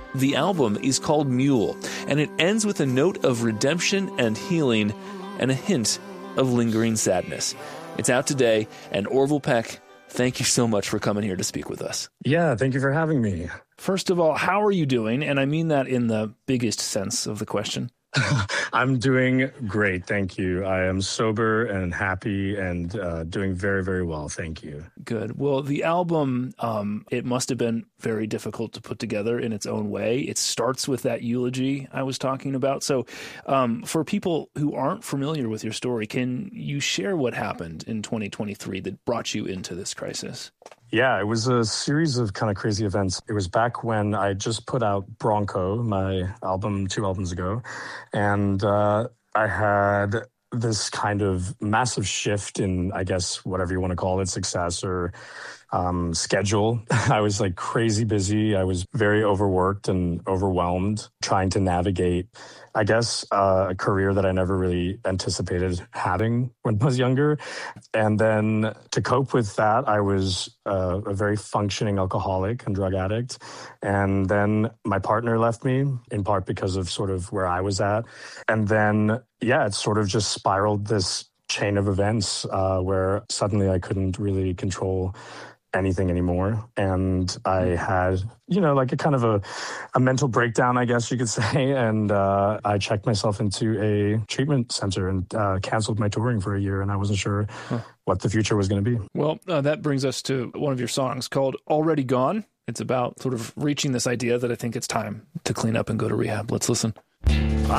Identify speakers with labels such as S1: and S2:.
S1: The album is called Mule, and it ends with a note of redemption and healing and a hint of lingering sadness. It's out today, and Orville Peck, thank you so much for coming here to speak with us.
S2: Yeah, thank you for having me.
S1: First of all, how are you doing? And I mean that in the biggest sense of the question.
S2: I'm doing great, thank you. I am sober and happy and doing very, very well, thank you.
S1: Good. Well, the album, it must have been very difficult to put together in its own way. It starts with that eulogy I was talking about. So for people who aren't familiar with your story, can you share what happened in 2023 that brought you into this crisis?
S2: Yeah, it was a series of kind of crazy events. It was back when I just put out Bronco, my album 2 albums ago, and I had this kind of massive shift in, I guess, whatever you want to call it, success or schedule. I was like crazy busy. I was very overworked and overwhelmed trying to navigate, I guess, a career that I never really anticipated having when I was younger. And then to cope with that, I was a very functioning alcoholic and drug addict. And then my partner left me, in part because of sort of where I was at. And then, yeah, it sort of just spiraled this chain of events where suddenly I couldn't really control anything anymore. And I had, like a kind of a mental breakdown, I guess you could say. And I checked myself into a treatment center and canceled my touring for a year. And I wasn't sure what the future was going to be.
S1: Well, that brings us to one of your songs called Already Gone. It's about sort of reaching this idea that I think it's time to clean up and go to rehab. Let's listen.